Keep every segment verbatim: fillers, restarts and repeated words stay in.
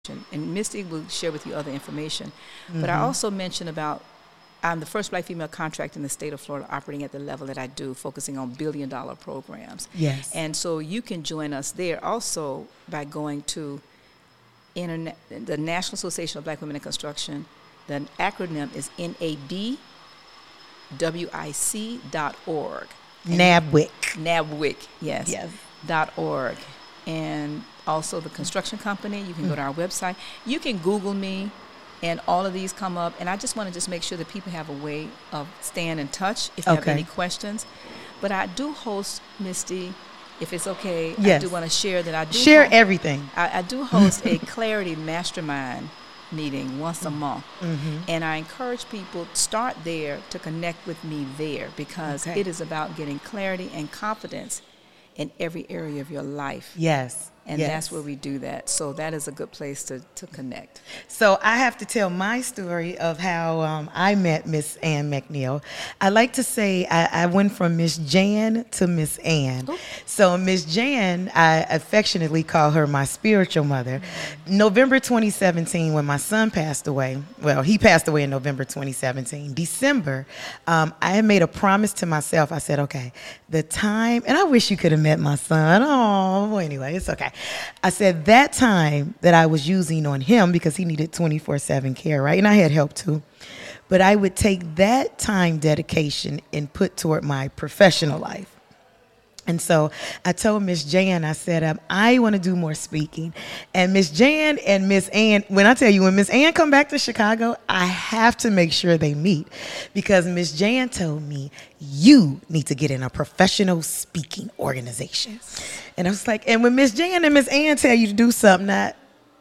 And Misty will share with you other information. Mm-hmm. But I also mentioned about I'm the first black female contractor in the state of Florida operating at the level that I do, focusing on billion dollar programs. Yes. And so you can join us there also by going to Internet, the National Association of Black Women in Construction. The acronym is N A B W I C dot org. NABWIC. NABWIC, yes. Yes. Dot org. And also the construction company. You can go to our website. You can Google me, and all of these come up. And I just want to just make sure that people have a way of staying in touch if you Okay. have any questions. But I do host, Misty, if it's okay, Yes. I do want to share that I do Share host, everything. I, I do host a Clarity Mastermind meeting once a month. Mm-hmm. And I encourage people to start there to connect with me there, because Okay. it is about getting clarity and confidence in every area of your life. Yes. And yes. that's where we do that. So that is a good place to, to connect. So I have to tell my story of how um, I met Miss Ann McNeil. I like to say I, I went from Miss Jan to Miss Ann. Ooh. So Miss Jan, I affectionately call her my spiritual mother. Mm-hmm. November twenty seventeen, when my son passed away, well, he passed away in November twenty seventeen. December, um, I had made a promise to myself. I said, okay, the time, and I wish you could have met my son. Oh, well, anyway, it's okay. I said that time that I was using on him, because he needed twenty-four seven care, right? And I had help too. But I would take that time dedication and put toward my professional life. And so I told Miss Jan, I said, um, I want to do more speaking. And Miss Jan and Miss Ann, when I tell you, when Miss Ann come back to Chicago, I have to make sure they meet, because Miss Jan told me, you need to get in a professional speaking organization. And I was like, and when Miss Jan and Miss Ann tell you to do something, that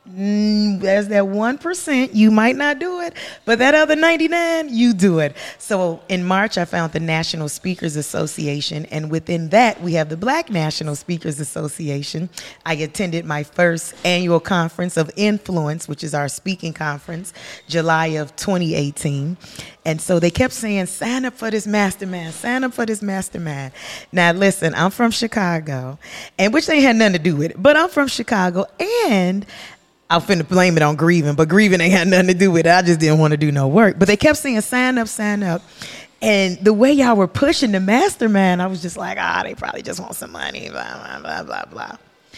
Mm, there's that one percent you might not do it, but that other ninety-nine, you do it. So in March, I found the National Speakers Association, and within that, we have the Black National Speakers Association. I attended my first annual conference of influence, which is our speaking conference, July of twenty eighteen. And so they kept saying, sign up for this mastermind, sign up for this mastermind. Now, listen, I'm from Chicago, and which they had nothing to do with it, but I'm from Chicago, and I'm finna blame it on grieving, but grieving ain't had nothing to do with it. I just didn't want to do no work. But they kept saying, sign up, sign up. And the way y'all were pushing the mastermind, I was just like, ah, they probably just want some money, blah, blah, blah, blah, blah.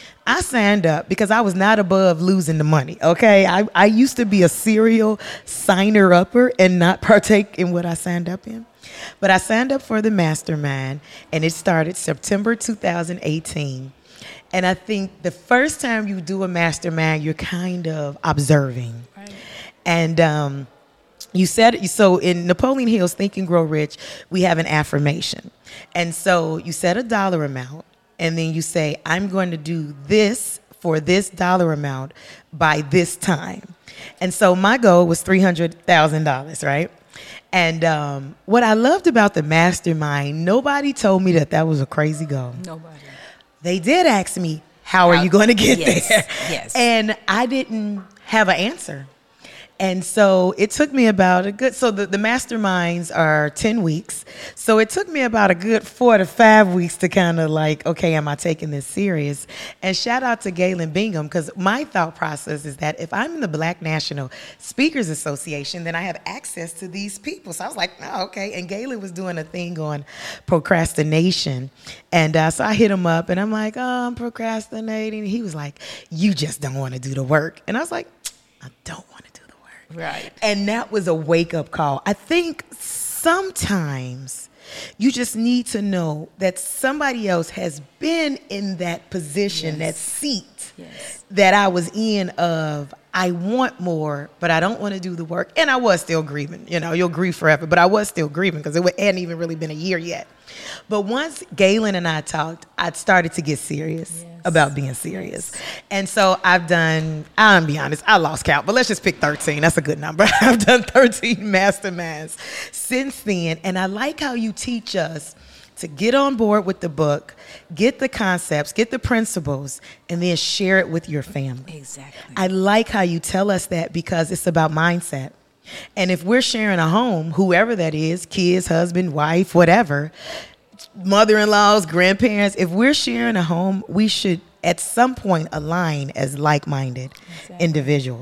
I signed up because I was not above losing the money, okay? I, I used to be a serial signer-upper and not partake in what I signed up in. But I signed up for the mastermind, and it started September two thousand eighteen. And I think the first time you do a mastermind, you're kind of observing. Right. And um, you said, so in Napoleon Hill's Think and Grow Rich, we have an affirmation. And so you set a dollar amount, and then you say, I'm going to do this for this dollar amount by this time. And so my goal was three hundred thousand dollars, right? And um, what I loved about the mastermind, nobody told me that that was a crazy goal. Nobody. They did ask me, how are you going to get yes, there? Yes. And I didn't have an answer. And so it took me about a good, so the, the masterminds are ten weeks. So it took me about a good four to five weeks to kind of like, okay, am I taking this serious? And shout out to Galen Bingham, because my thought process is that if I'm in the Black National Speakers Association, then I have access to these people. So I was like, oh, okay. And Galen was doing a thing on procrastination. And uh, so I hit him up and I'm like, oh, I'm procrastinating. He was like, you just don't want to do the work. And I was like, I don't want to do the work. Right. And that was a wake-up call. I think sometimes you just need to know that somebody else has been in that position, yes. that seat yes. that I was in of, I want more, but I don't want to do the work. And I was still grieving. You know, you'll grieve forever, but I was still grieving because it hadn't even really been a year yet. But once Galen and I talked, I started to get serious yes. about being serious. Yes. And so I've done, I'll be honest, I lost count, but let's just pick thirteen. That's a good number. I've done thirteen masterminds since then. And I like how you teach us to get on board with the book, get the concepts, get the principles, and then share it with your family. Exactly. I like how you tell us that because it's about mindset. And if we're sharing a home, whoever that is, kids, husband, wife, whatever, mother-in-laws, grandparents, if we're sharing a home, we should at some point align as like-minded Exactly. individuals.